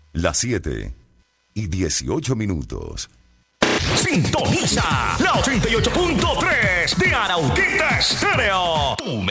Las 7:18. Sintoniza la 88.3 de Arauquita Estéreo.